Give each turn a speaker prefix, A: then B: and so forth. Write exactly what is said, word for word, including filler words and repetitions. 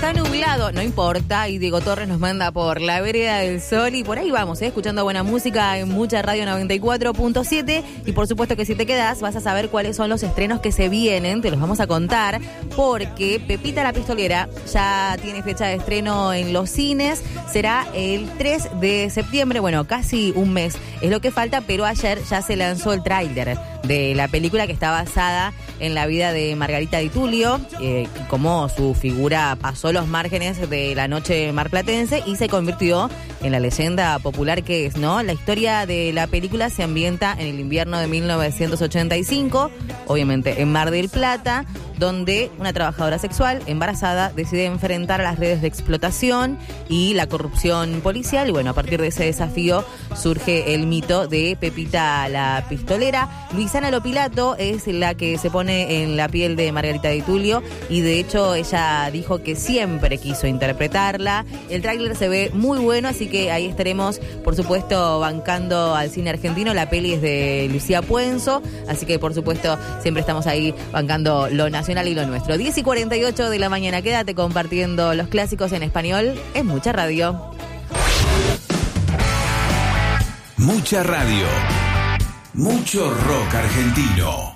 A: está nublado, no importa, y Diego Torres nos manda por la vereda del sol y por ahí vamos, ¿eh? Escuchando buena música en Mucha Radio noventa y cuatro punto siete y por supuesto que si te quedas vas a saber cuáles son los estrenos que se vienen, te los vamos a contar porque Pepita la Pistolera ya tiene fecha de estreno en los cines, será el tres de septiembre, bueno, casi un mes es lo que falta, pero ayer ya se lanzó el tráiler de la película que está basada en la vida de Margarita Di Tullio, eh, cómo su figura pasó los márgenes de la noche marplatense y se convirtió en la leyenda popular que es, ¿no? La historia de la película se ambienta en el invierno de mil novecientos ochenta y cinco, obviamente en Mar del Plata, donde una trabajadora sexual embarazada decide enfrentar a las redes de explotación y la corrupción policial. Y bueno, a partir de ese desafío surge el mito de Pepita la Pistolera. Luisana Lopilato es la que se pone en la piel de Margarita Di Tullio y de hecho ella dijo que siempre quiso interpretarla. El tráiler se ve muy bueno, así que ahí estaremos, por supuesto, bancando al cine argentino. La peli es de Lucía Puenzo, así que por supuesto siempre estamos ahí bancando lo nacional y lo nuestro. diez y cuarenta y ocho de la mañana, quédate compartiendo los clásicos en español en Mucha Radio.
B: Mucha Radio. Mucho rock argentino.